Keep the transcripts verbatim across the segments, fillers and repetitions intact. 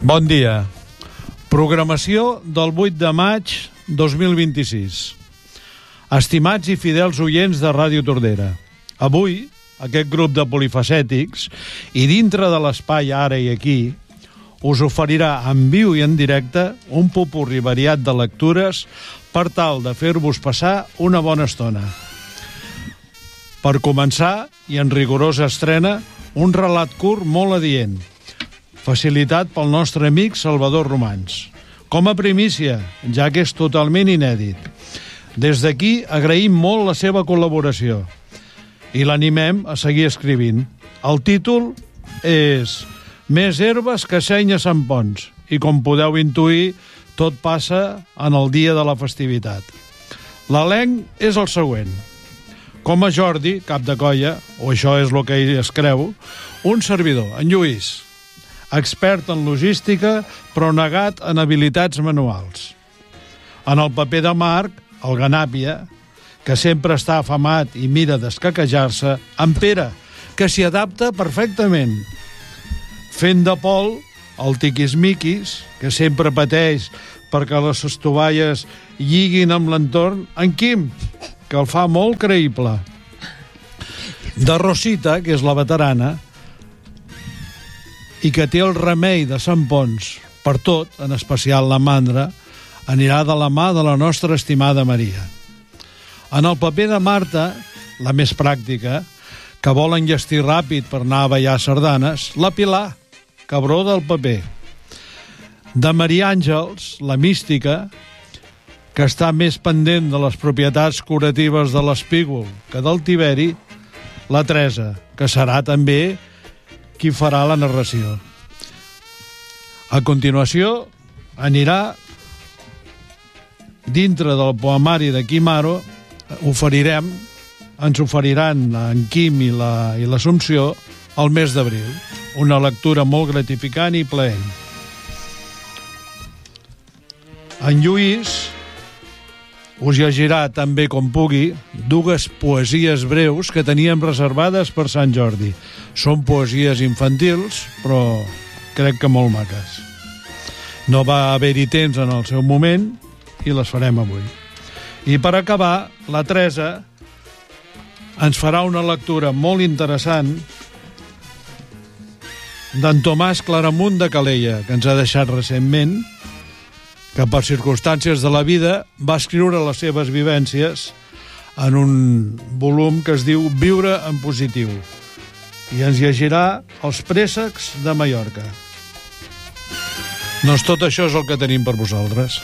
Bon dia. Programació del vuit de maig dos mil vint-i-sis. Estimats i fidels oients de Ràdio Tordera, avui aquest grup de polifacètics i dintre de l'espai Ara i Aquí us oferirà en viu i en directe un popurri variat de lectures per tal de fer-vos passar una bona estona. Per començar, i en rigorosa estrena, un relat curt molt adient, facilitat pel nostre amic Salvador Romans. Com a primícia, ja que és totalment inèdit. Des d'aquí agraïm molt la seva col·laboració i l'animem a seguir escrivint. El títol és Més herbes que seny a Sant Ponç i, com podeu intuir, tot passa en el dia de la festivitat. L'elenc és el següent. Com a Jordi, cap de colla, o això és el que ell es creu, un servidor, en Lluís, expert en logística, però negat en habilitats manuals. En el paper de Marc, el Ganàpia, que sempre està afamat i mira d'escaquejar-se, en Pere, que s'hi adapta perfectament. Fent de Pol, el tiquismiquis, que sempre pateix perquè les estovalles lliguin amb l'entorn, en Quim, que el fa molt creïble. De Rosita, que és la veterana, i que té el remei de Sant Ponç per tot, en especial la mandra, anirà de la mà de la nostra estimada Maria. En el paper de Marta, la més pràctica, que vol enllestir ràpid per anar a ballar sardanes, la Pilar, cabró del paper. De Maria Àngels, la mística, que està més pendent de les propietats curatives de l'espígol que del Tiberi, la Teresa, que serà també qui farà la narració. A continuació, anirà dintre del poemari de Quim Haro, oferirem, ens oferiran en Quim i la, i l'Assumpció el mes d'abril. Una lectura molt gratificant i plaent. En Lluís us llegirà tan bé com pugui dues poesies breus que teníem reservades per Sant Jordi. Són poesies infantils, però crec que molt maques. No va haver-hi temps en el seu moment i les farem avui. I per acabar, la Teresa ens farà una lectura molt interessant d'en Tomàs Claramunt de Calella, que ens ha deixat recentment, que per circumstàncies de la vida va escriure les seves vivències en un volum que es diu Viure en positiu, i ens llegirà Els préssecs de Mallorca. Doncs tot això és el que tenim per vosaltres.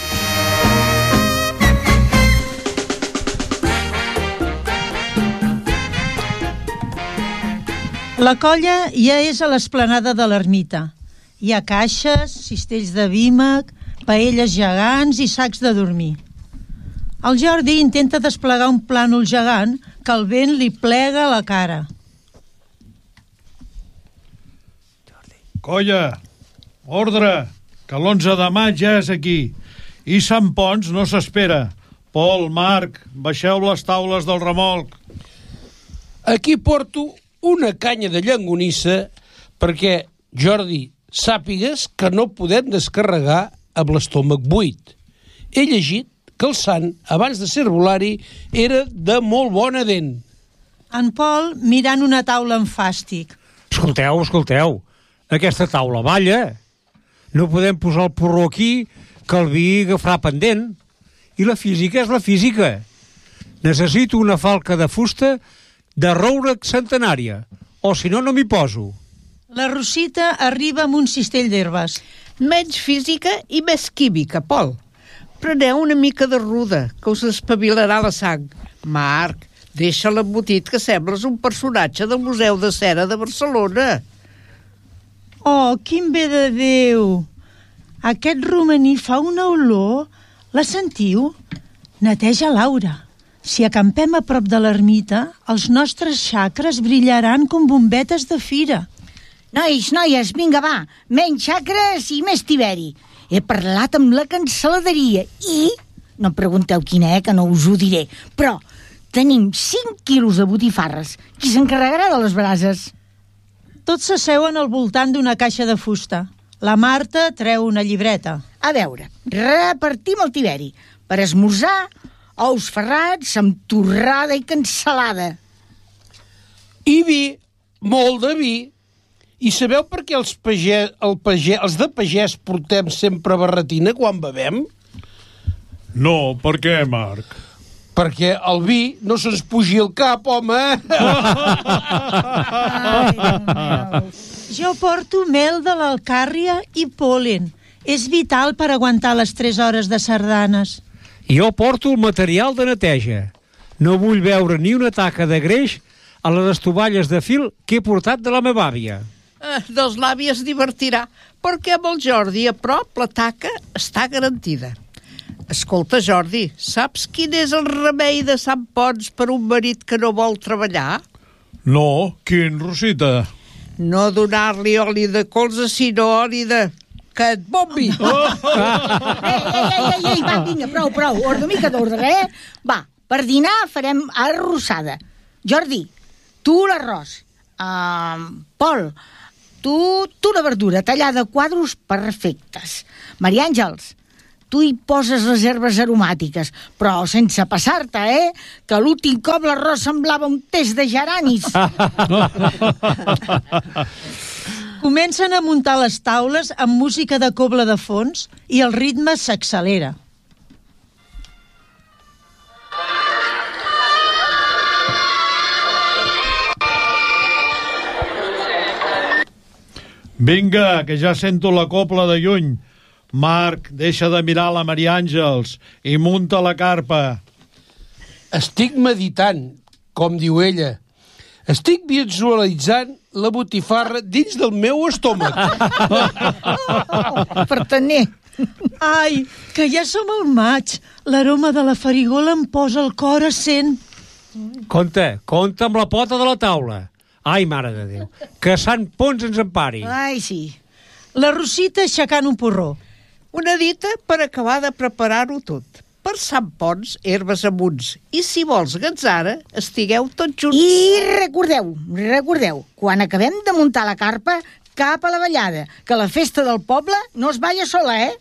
La colla ja és a l'esplanada de l'ermita. Hi ha caixes, cistells de vímec, paelles gegants i sacs de dormir. El Jordi intenta desplegar un plànol gegant que el vent li plega la cara. Colla, ordre, que l'onze de maig ja és aquí. I Sant Ponç no s'espera. Pol, Marc, baixeu les taules del remolc. Aquí porto una canya de llonganissa perquè, Jordi, sàpigues que no podem descarregar amb l'estómac buit. He llegit que el sant, abans de ser herbolari, era de molt bona dent. En Pol mirant una taula amb fàstic. Escolteu, escolteu, aquesta taula balla. No podem posar el porró aquí, que el vi agafarà pendent. I la física és la física. Necessito una falca de fusta de roure centenària, o si no, no m'hi poso. La Rosita arriba amb un cistell d'herbes. Menys física i més química, Pol. Preneu una mica de ruda, que us espavilarà la sang. Marc, deixa l'embotit, que sembles un personatge del Museu de Cera de Barcelona. Oh, quin bé de Déu! Aquest romaní fa una olor. La sentiu? Neteja l'aura. Si acampem a prop de l'ermita, els nostres xacres brillaran com bombetes de fira. Nois, noies, vinga, va, menys xacres i més tiberi. He parlat amb la cancel·laderia i... No em pregunteu quina, eh, que no us ho diré. Però tenim cinc quilos de botifarres. Qui s'encarregarà de les brases? Tots s'asseuen al voltant d'una caixa de fusta. La Marta treu una llibreta. A veure, repartim el tiberi. Per esmorzar, ous ferrats amb torrada i cansalada. I vi, molt de vi. I sabeu per què els, pagès, el pagès, els de pagès portem sempre barretina quan bevem? No, per què, Marc? Perquè el vi no se'ns pugi al cap, home. Ai, Déu meu. Jo porto mel de l'Alcàrria i pol·len. És vital per aguantar les tres hores de sardanes. Jo porto el material de neteja. No vull veure ni una taca de greix a les estovalles de fil que he portat de la meva àvia. Eh, dels l'avi es divertirà, perquè amb el Jordi a prop la taca està garantida. Escolta, Jordi, saps quin és el remei de Sant Ponç per un marit que no vol treballar? No, quin, Rosita? No donar-li oli de colza, sinó oli de... que et bombi! Ei, ei, ei, ei, ei, va, vinga, prou, prou. Una mica d'ordre, eh? Va, per dinar farem arrossada. Jordi, tu l'arròs. Uh, Pol, tu, tu la verdura tallada a quadros perfectes. Maria Àngels, tu hi poses les herbes aromàtiques, però sense passar-te, eh? Que l'últim cop l'arròs semblava un test de geranis. Comencen a muntar les taules amb música de cobla de fons i el ritme s'accelera. Vinga, que ja sento la copla de lluny. Marc, deixa de mirar la Maria Àngels i munta la carpa. Estic meditant, com diu ella. Estic visualitzant la botifarra dins del meu estómac. Per tenir. Ai, que ja som al maig. L'aroma de la farigola em posa el cor a cent. Compte, compte amb la pota de la taula. Ai, mare de Déu, que Sant Ponç ens empari. Ai, sí. La Rosita aixecant un porró. Una dita per acabar de preparar-ho tot. Per Sant Ponç, herbes amunts. I si vols gatzara, estigueu tots junts. I recordeu, recordeu, quan acabem de muntar la carpa, cap a la ballada, que la festa del poble no es balla sola, eh?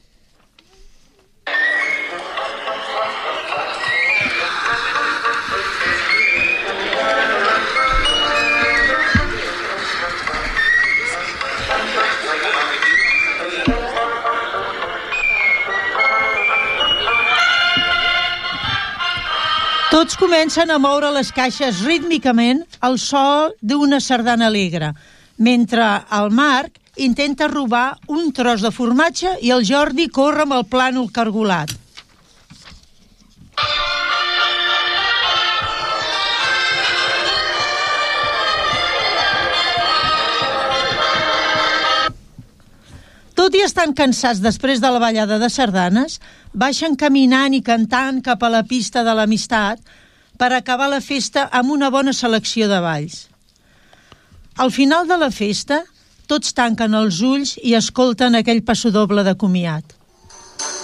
Tots comencen a moure les caixes rítmicament al so d'una sardana alegre, mentre el Marc intenta robar un tros de formatge i el Jordi corre amb el plànol cargolat. Tot i estan cansats després de la ballada de sardanes, baixen caminant i cantant cap a la pista de l'amistat per acabar la festa amb una bona selecció de balls. Al final de la festa, tots tanquen els ulls i escolten aquell passodoble de comiat.